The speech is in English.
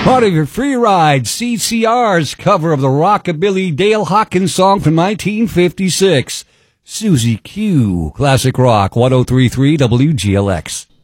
Part of your free ride, CCR's cover of the rockabilly Dale Hawkins song from 1956. Susie Q, Classic Rock, 103.3 WGLX.